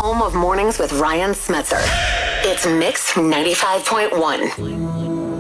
home of Mornings with Ryan Smetzer. It's Mix 95.1.